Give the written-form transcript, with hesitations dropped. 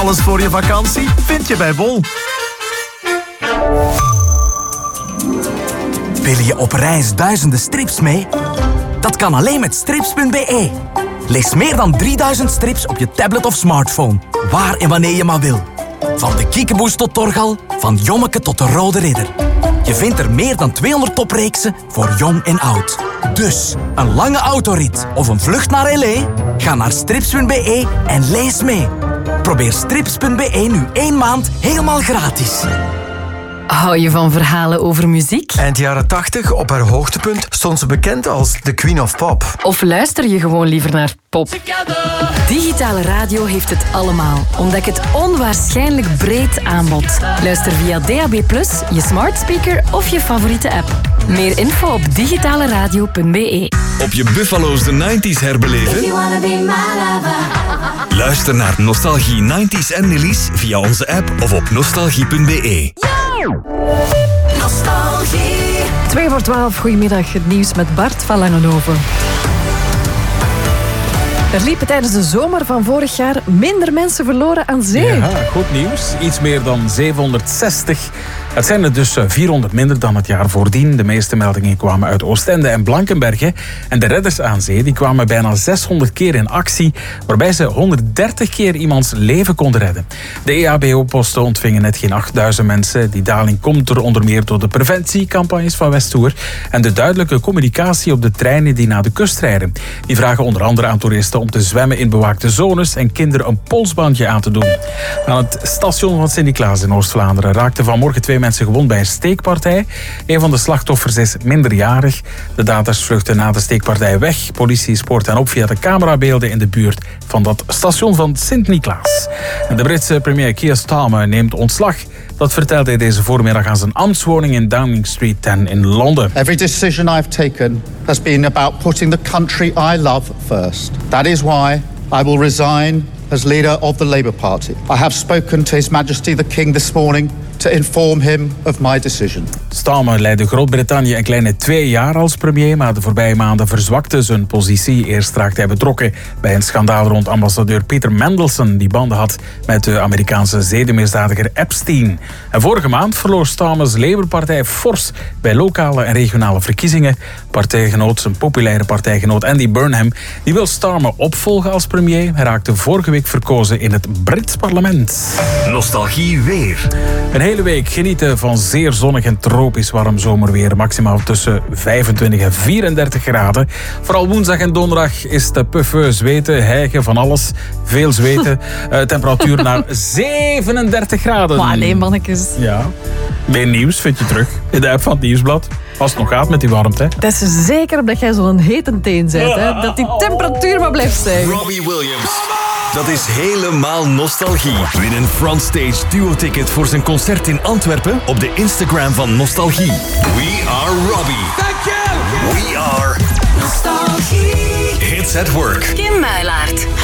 Alles voor je vakantie vind je bij Bol. Wil je op reis duizenden strips mee? Dat kan alleen met strips.be. Lees meer dan 3000 strips op je tablet of smartphone. Waar en wanneer je maar wil. Van de Kiekeboes tot Torgal, van Jommeke tot de Rode Ridder. Je vindt er meer dan 200 topreeksen voor jong en oud. Dus, een lange autorit of een vlucht naar L.A.? Ga naar strips.be en lees mee. Probeer strips.be nu 1 maand helemaal gratis. Hou je van verhalen over muziek? Eind jaren 80, op haar hoogtepunt, stond ze bekend als de Queen of Pop. Of luister je gewoon liever naar pop? Digitale radio heeft het allemaal. Ontdek het onwaarschijnlijk breed aanbod. Luister via DAB+, je smart speaker of je favoriete app. Meer info op digitaleradio.be. Op je Buffalo's de 90s herbeleven? Luister naar Nostalgie 90s en Nillies via onze app of op nostalgie.be. Nostalgie. 2:12, goedemiddag. Het nieuws met Bart van Langenhoven. Er liepen tijdens de zomer van vorig jaar minder mensen verloren aan zee. Ja, goed nieuws. Iets meer dan 760. Het zijn er dus 400 minder dan het jaar voordien. De meeste meldingen kwamen uit Oostende en Blankenberge. En de redders aan zee die kwamen bijna 600 keer in actie, waarbij ze 130 keer iemands leven konden redden. De EHBO-posten ontvingen net geen 8000 mensen. Die daling komt er onder meer door de preventiecampagnes van Westoer en de duidelijke communicatie op de treinen die naar de kust rijden. Die vragen onder andere aan toeristen om te zwemmen in bewaakte zones en kinderen een polsbandje aan te doen. Aan het station van Sint-Niklaas in Oost-Vlaanderen raakten vanmorgen 2 mensen gewond bij een steekpartij. Een van de slachtoffers is minderjarig. De daders vluchten na de steekpartij weg. Politie spoort hen op via de camerabeelden in de buurt van dat station van Sint-Niklaas. En de Britse premier Keir Starmer neemt ontslag. Dat vertelde hij deze voormiddag aan zijn ambtswoning in Downing Street 10 in Londen. Every decision I've taken has been about putting the country I love first. That is why I will resign as leader of the Labour Party. I have spoken to His Majesty the King this morning to inform him of my decision. Starmer leidde Groot-Brittannië een kleine 2 jaar als premier, maar de voorbije maanden verzwakte zijn positie. Eerst raakte hij betrokken bij een schandaal rond ambassadeur Peter Mandelson, die banden had met de Amerikaanse zedenmisdadiger Epstein. En vorige maand verloor Starmer's Labour-partij fors bij lokale en regionale verkiezingen. Zijn populaire partijgenoot Andy Burnham, die wil Starmer opvolgen als premier. Hij raakte vorige week verkozen in het Brits parlement. Nostalgie weer. Een hele week genieten van zeer zonnig en tropisch warm zomerweer. Maximaal tussen 25 en 34 graden. Vooral woensdag en donderdag is de puffen, zweten, hijgen, van alles. Veel zweten. Temperatuur naar 37 graden. Maar nee, mannetjes. Ja. Meer nieuws vind je terug in de app van het Nieuwsblad. Als het nog gaat met die warmte. Dat is zeker omdat jij zo'n hete teen bent. Hè? Dat die temperatuur maar blijft stijgen. Robbie Williams. Dat is helemaal nostalgie. Win een Frontstage duo-ticket voor zijn concert in Antwerpen op de Instagram van Nostalgie. We are Robbie. Thank you. We are Nostalgie. Hits at Work. Kim Muilaert.